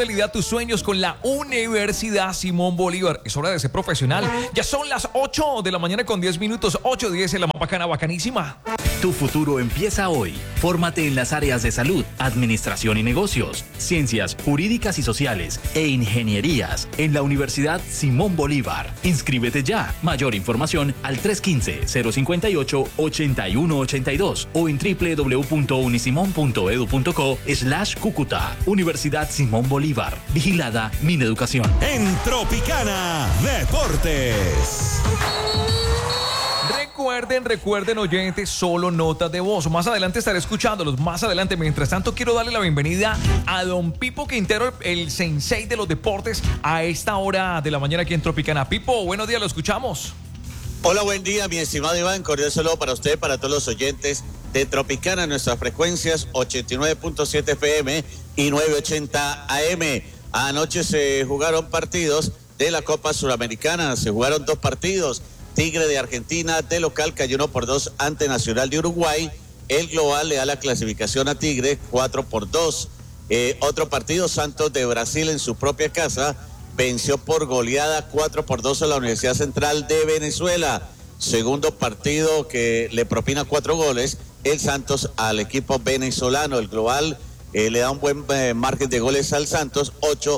realidad tus sueños con la Universidad Simón Bolívar. Es hora de ser profesional. Ya son las 8 de la mañana con 10 minutos. 8:10 en la bacana, bacanísima. Tu futuro empieza hoy. Fórmate en las áreas de salud, administración y negocios, ciencias jurídicas y sociales e ingenierías en la Universidad Simón Bolívar. Inscríbete ya. Mayor información al 315-058-8182 o en www.unisimon.edu.co/Cúcuta. Universidad Simón Bolívar. Vigilada Mineducación. En Tropicana Deportes. Recuerden oyentes, solo notas de voz. Más adelante estaré escuchándolos, más adelante. Mientras tanto, quiero darle la bienvenida a don Pipo Quintero, el sensei de los deportes, a esta hora de la mañana aquí en Tropicana. Pipo, buenos días, lo escuchamos. Hola, buen día, mi estimado Iván. Cordial saludo para usted, para todos los oyentes de Tropicana, nuestras frecuencias 89.7 FM y 980 AM. Anoche se jugaron partidos de la Copa Suramericana, se jugaron 2 partidos. Tigre de Argentina de local cayó 1-2 ante Nacional de Uruguay. El global le da la clasificación a Tigre 4-2. Otro partido, Santos de Brasil en su propia casa venció por goleada 4-2 a la Universidad Central de Venezuela. Segundo partido que le propina 4 goles el Santos al equipo venezolano. El global le da un buen margen de goles al Santos,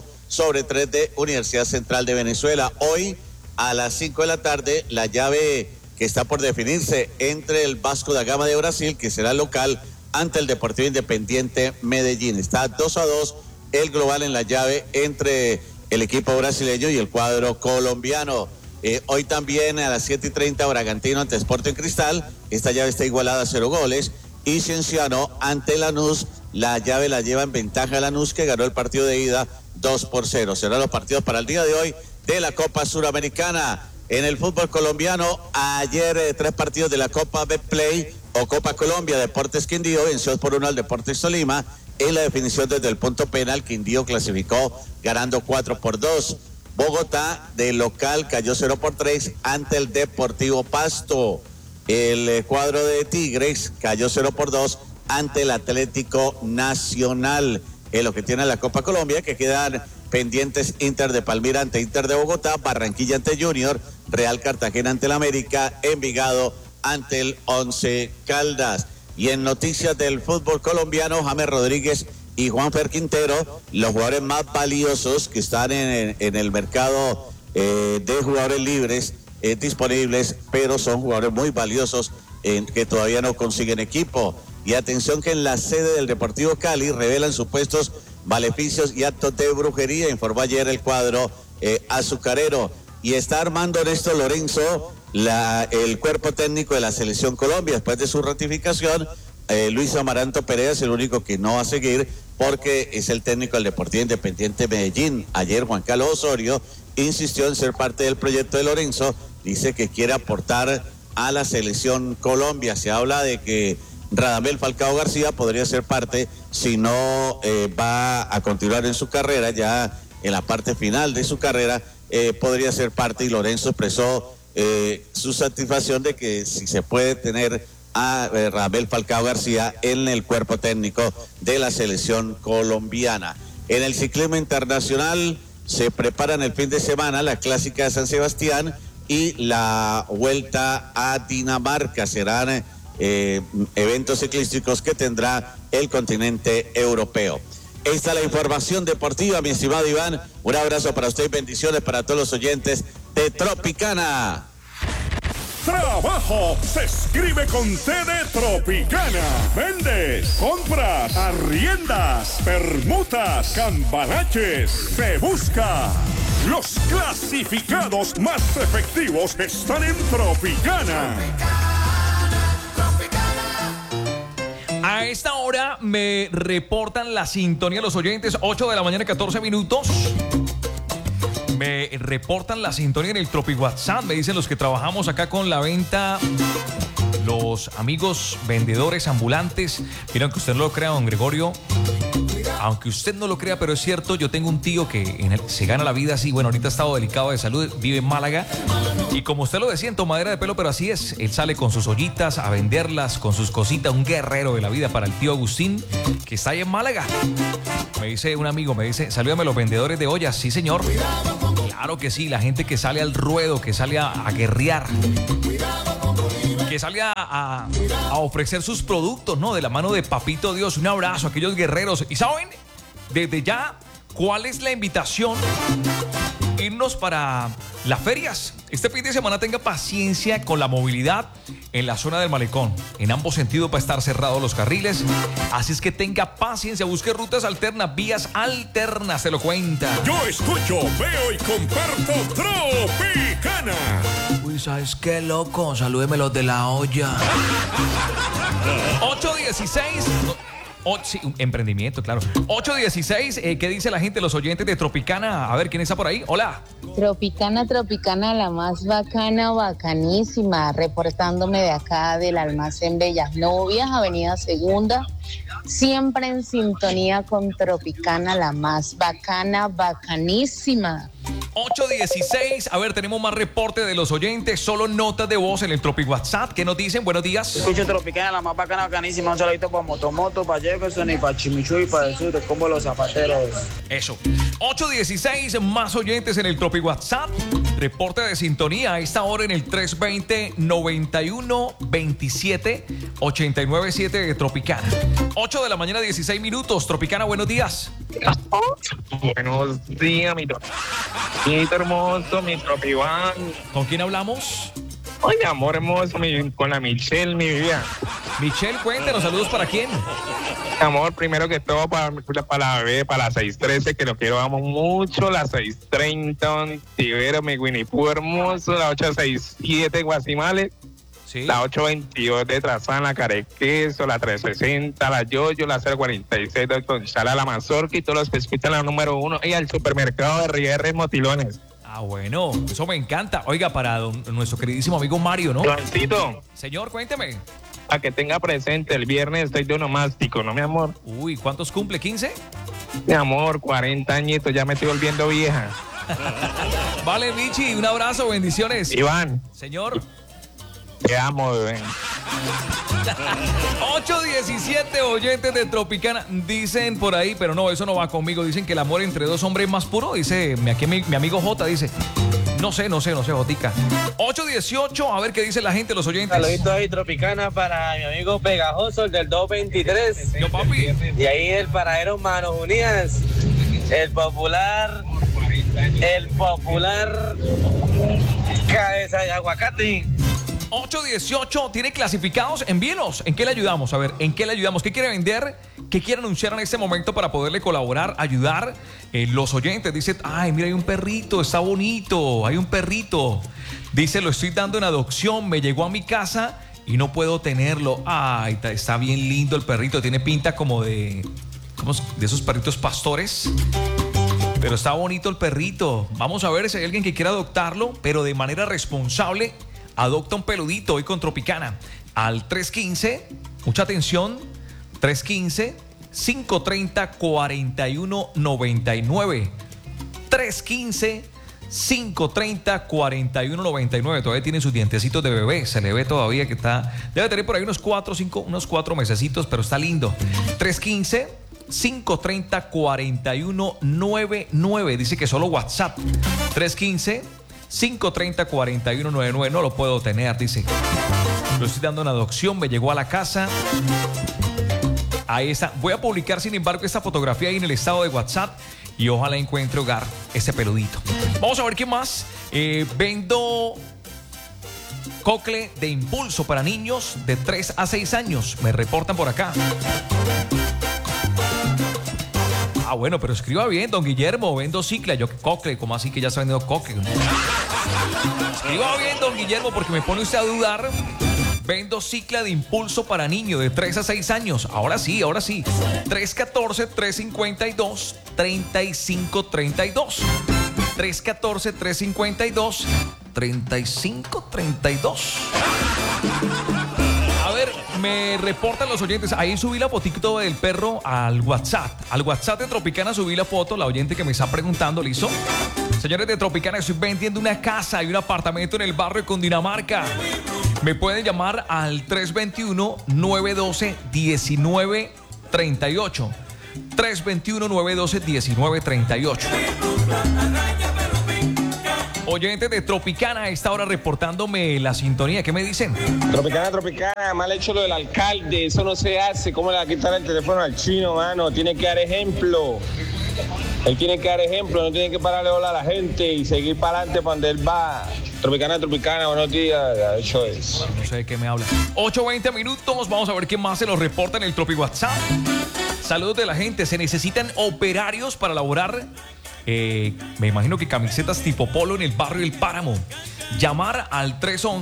8-3 de Universidad Central de Venezuela. Hoy a las 5 de la tarde, la llave que está por definirse entre el Vasco da Gama de Brasil, que será local, ante el Deportivo Independiente Medellín. Está 2-2 el global en la llave entre el equipo brasileño y el cuadro colombiano. Hoy también a las 7:30, Bragantino ante Sporting Cristal. Esta llave está igualada a 0 goles. Y Cienciano ante Lanús. La llave la lleva en ventaja Lanús, que ganó el partido de ida 2-0. Serán los partidos para el día de hoy de la Copa Suramericana. En el fútbol colombiano, ayer 3 partidos de la Copa Betplay o Copa Colombia. Deportes Quindío venció 2-1 al Deportes Tolima. En la definición desde el punto penal, Quindío clasificó ganando 4-2. Bogotá de local cayó 0-3 ante el Deportivo Pasto. El cuadro de Tigres cayó 0-2 ante el Atlético Nacional. En lo que tiene la Copa Colombia, que quedan pendientes: Inter de Palmira ante Inter de Bogotá, Barranquilla ante Junior, Real Cartagena ante el América, Envigado ante el Once Caldas. Y en noticias del fútbol colombiano, James Rodríguez y Juanfer Quintero, los jugadores más valiosos que están en el mercado de jugadores libres disponibles, pero son jugadores muy valiosos que todavía no consiguen equipo. Y atención que en la sede del Deportivo Cali revelan supuestos maleficios y actos de brujería, informó ayer el cuadro azucarero. Y está armando Néstor Lorenzo el cuerpo técnico de la Selección Colombia. Después de su ratificación, Luis Amaranto Perea es el único que no va a seguir, porque es el técnico del Deportivo Independiente Medellín. Ayer Juan Carlos Osorio insistió en ser parte del proyecto de Lorenzo. Dice que quiere aportar a la Selección Colombia. Se habla de que Radamel Falcao García podría ser parte, si no va a continuar en su carrera, ya en la parte final de su carrera, podría ser parte, y Lorenzo expresó su satisfacción de que si se puede tener a Radamel Falcao García en el cuerpo técnico de la selección colombiana. En el ciclismo internacional se preparan el fin de semana la Clásica de San Sebastián y la Vuelta a Dinamarca. Serán eventos ciclísticos que tendrá el continente europeo. Esta es la información deportiva, mi estimado Iván. Un abrazo para usted y bendiciones para todos los oyentes de Tropicana. Trabajo se escribe con T de Tropicana. Vendes, compras, arriendas, permutas, cambalaches. Se busca. Los clasificados más efectivos están en Tropicana. A esta hora me reportan la sintonía los oyentes, 8 de la mañana, 14 minutos. Me reportan la sintonía en el Tropi WhatsApp. Me dicen los que trabajamos acá con la venta, los amigos vendedores ambulantes. Miren, que usted no lo crea, don Gregorio. Aunque usted no lo crea, pero es cierto, yo tengo un tío que se gana la vida así. Bueno, ahorita ha estado delicado de salud, vive en Málaga. Y como usted lo decía, en tomadera de pelo, pero así es. Él sale con sus ollitas a venderlas, con sus cositas. Un guerrero de la vida para el tío Agustín, que está ahí en Málaga. Me dice un amigo, salúdame los vendedores de ollas. Sí, señor. Claro que sí, la gente que sale al ruedo, que sale a guerrear, que sale a ofrecer sus productos, ¿no? De la mano de Papito Dios. Un abrazo a aquellos guerreros. ¿Y saben? Desde ya, ¿cuál es la invitación? Irnos para las ferias. Este fin de semana tenga paciencia con la movilidad en la zona del malecón. En ambos sentidos va a estar cerrados los carriles. Así es que tenga paciencia, busque rutas alternas, vías alternas, se lo cuenta. Yo escucho, veo y comparto Tropicana. Uy, ¿sabes qué, loco? Salúdeme los de la olla. 8:16. Sí, emprendimiento, claro. 8:16, ¿qué dice la gente, los oyentes de Tropicana? A ver, ¿quién está por ahí? Hola. Tropicana, la más bacana, bacanísima. Reportándome de acá del almacén Bellas Novias, Avenida Segunda. Siempre en sintonía con Tropicana, la más bacana, bacanísima. 8:16, a ver, tenemos más reporte de los oyentes, solo notas de voz en el Tropic WhatsApp. ¿Qué nos dicen? Buenos días. Escucho Tropicana, la más bacana, bacanísima. Un saludito para Motomoto, para Jefferson y para Chimichú y para el sur, de como los zapateros. Eso. 8:16, más oyentes en el Tropic WhatsApp. Reporte de sintonía a esta hora en el 320-9127-897 de Tropicana. 8 de la mañana, 16 minutos. Tropicana, buenos días. Buenos días, mi hermoso, mi Tropiván. ¿Con quién hablamos? Oye, amor hermoso, con la Michelle, mi vida. Michelle, cuéntanos, saludos para quién. Amor, primero que todo para la bebé, para la 613, que lo quiero, amo mucho, la 630, Tibero, mi Winnie Pooh hermoso, la 867, Guasimales. Sí. La 822 de Trazán, la Carequeso, la 360, la Yoyo, la 046 de Conchala, la Mazorca y todos los que escuchan la número 1 y al supermercado de RR Motilones. Ah, bueno, eso me encanta. Oiga, para nuestro queridísimo amigo Mario, ¿no? Juancito. Señor, cuénteme. A que tenga presente, el viernes estoy de onomástico, ¿no, mi amor? Uy, ¿cuántos cumple? ¿15? Mi amor, 40 añitos, ya me estoy volviendo vieja. Vale, Michi, un abrazo, bendiciones. Iván. Señor. Te amo, bebé. 8:17, oyentes de Tropicana. Dicen por ahí, pero no, eso no va conmigo. Dicen que el amor entre dos hombres es más puro. Dice, aquí mi amigo J dice. No sé, Jotica. 8:18, a ver qué dice la gente, los oyentes. Saluditos ahí, Tropicana, para mi amigo Pegajoso, el del 223. Yo, papi. Y ahí el paradero Manos Unidas. El popular cabeza de aguacate. 8:18, ¿tiene clasificados? Envíenos. ¿En qué le ayudamos? A ver, ¿en qué le ayudamos? ¿Qué quiere vender? ¿Qué quiere anunciar en este momento para poderle colaborar, ayudar? Los oyentes dicen, ay, mira, hay un perrito, está bonito, hay un perrito. Dice, lo estoy dando en adopción, me llegó a mi casa y no puedo tenerlo. Ay, está bien lindo el perrito, tiene pinta como de esos perritos pastores. Pero está bonito el perrito. Vamos a ver si hay alguien que quiera adoptarlo, pero de manera responsable. Adopta un peludito hoy con Tropicana al 315, mucha atención, 315-530-4199. 315-530-4199. Todavía tiene sus dientecitos de bebé, se le ve todavía que debe tener por ahí unos 4 mesecitos, pero está lindo. 315-530-4199. Dice que solo WhatsApp. 315-530-4199. No lo puedo tener, dice. Lo estoy dando en adopción, me llegó a la casa. Ahí está. Voy a publicar, sin embargo, esta fotografía ahí en el estado de WhatsApp y ojalá encuentre hogar ese peludito. Vamos a ver qué más. Vendo cocle de impulso para niños de 3 a 6 años. Me reportan por acá. Ah, bueno, pero escriba bien, don Guillermo. Vendo cicla. Yo, cocle, ¿cómo así que ya se ha vendido cocle? Escriba bien, don Guillermo, porque me pone usted a dudar. Vendo cicla de impulso para niños de 3 a 6 años. Ahora sí. 314-352-3532. 314-352-3532. A ver, Me reportan los oyentes. Ahí subí la fotito del perro al WhatsApp. Al WhatsApp de Tropicana subí la foto. La oyente que me está preguntando, ¿listo? Señores de Tropicana, estoy vendiendo una casa y un apartamento en el barrio de Cundinamarca. Me pueden llamar al 321-912-1938. 321-912-1938. Oyentes de Tropicana a esta hora reportándome la sintonía. ¿Qué me dicen? Tropicana, mal hecho lo del alcalde. Eso no se hace. ¿Cómo le va a quitar el teléfono al chino, mano? Tiene que dar ejemplo. Él tiene que dar ejemplo. No tiene que pararle bola a la gente y seguir para adelante para donde él va. Tropicana, buenos días. Eso es. No sé de qué me habla. 8:20 minutos. Vamos a ver qué más se nos reporta en el Tropi WhatsApp. Saludos de la gente. Se necesitan operarios para elaborar, me imagino que camisetas tipo polo en el barrio El Páramo. Llamar al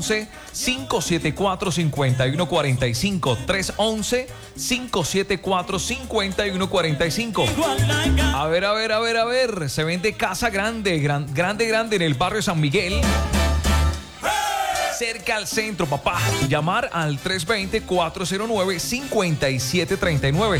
311-574-5145. 311-574-5145. A ver. Se vende casa grande en el barrio San Miguel. Cerca al centro, papá. Llamar al 320-409-5739.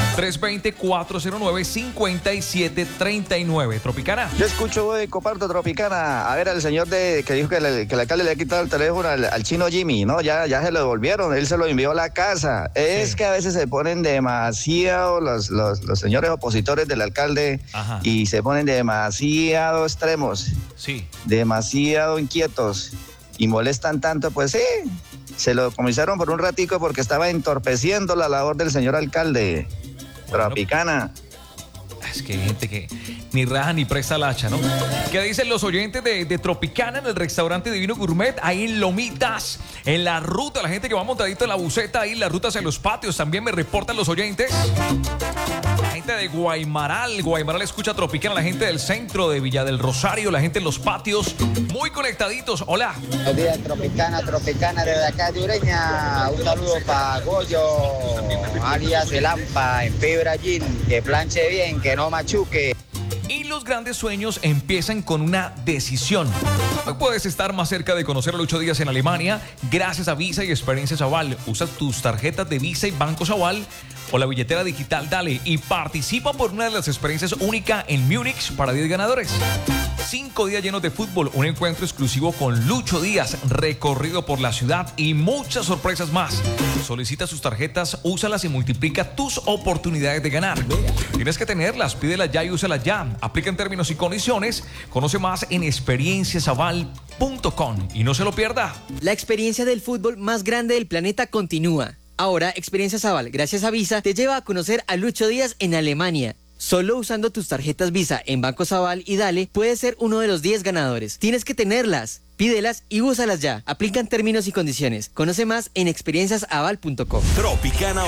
320-409-5739. Tropicana. Yo escucho y comparto Tropicana. A ver, al señor que dijo que el alcalde le ha quitado el teléfono al chino Jimmy, ¿no? Ya se lo devolvieron. Él se lo envió a la casa. Es que a veces se ponen demasiado los señores opositores del alcalde. Ajá. Y se ponen demasiado extremos. Sí. Demasiado inquietos. Y molestan tanto, pues sí, se lo comisaron por un ratico porque estaba entorpeciendo la labor del señor alcalde. Tropicana. Es que hay gente que ni raja ni presta la hacha, ¿no? ¿Qué dicen los oyentes de Tropicana en el restaurante Divino Gourmet? Ahí en Lomitas, en la ruta, la gente que va montadito en la buseta, ahí en la ruta hacia los patios, también me reportan los oyentes. La gente de Guaymaral escucha Tropicana, la gente del centro de Villa del Rosario, la gente en los patios, muy conectaditos. Hola. Buenos días, Tropicana, desde acá de Ureña. Un saludo para Goyo, alias El Ampa, en fibra jean, que planche bien, que no machuque. Y los grandes sueños empiezan con una decisión. Hoy puedes estar más cerca de conocer a Lucho Díaz en Alemania gracias a Visa y Experiencias Aval. Usa tus tarjetas de Visa y Bancos Aval o la billetera digital Dale y participa por una de las experiencias únicas en Múnich para 10 ganadores. 5 días llenos de fútbol, un encuentro exclusivo con Lucho Díaz, recorrido por la ciudad y muchas sorpresas más. Solicita sus tarjetas, úsalas y multiplica tus oportunidades de ganar. Tienes que tenerlas, pídelas ya y úsalas ya. Aplica en términos y condiciones. Conoce más en experienciasaval.com y no se lo pierda. La experiencia del fútbol más grande del planeta continúa. Ahora, Experiencias Aval, gracias a Visa, te lleva a conocer a Lucho Díaz en Alemania. Solo usando tus tarjetas Visa en Bancos Aval y Dale, puedes ser uno de los 10 ganadores. Tienes que tenerlas, pídelas y úsalas ya. Aplican términos y condiciones. Conoce más en experienciasaval.com. Tropicana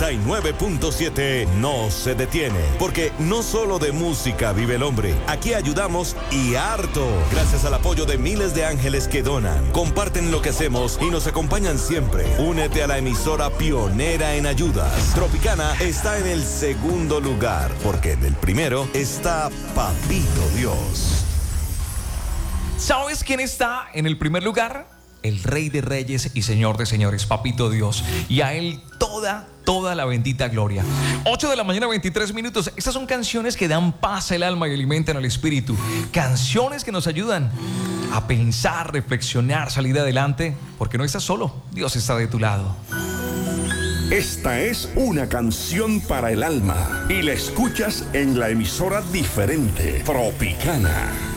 89.7 no se detiene, porque no solo de música vive el hombre. Aquí ayudamos y harto. Gracias al apoyo de miles de ángeles que donan, comparten lo que hacemos y nos acompañan siempre. Únete a la emisora pionera en ayudas. Tropicana está en el segundo lugar, porque en el primero está Papito Dios. ¿Sabes quién está en el primer lugar? El Rey de Reyes y Señor de Señores, Papito Dios. Y a Él toda la bendita gloria. 8 de la mañana, 23 minutos. Estas son canciones que dan paz al alma y alimentan al espíritu. Canciones que nos ayudan a pensar, reflexionar, salir adelante. Porque no estás solo, Dios está de tu lado. Esta es una canción para el alma y la escuchas en la emisora diferente, Tropicana.